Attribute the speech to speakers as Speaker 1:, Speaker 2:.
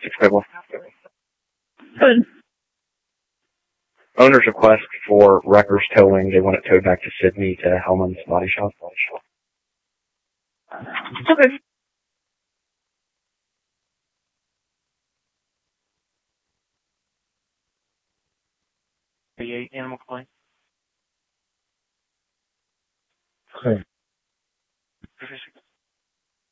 Speaker 1: Scribble.
Speaker 2: Good.
Speaker 1: Owner's request for Wrecker's towing. They want it towed back to Sydney to Hellman's Body Shop.
Speaker 2: Okay.
Speaker 3: Animal claim.
Speaker 4: Okay.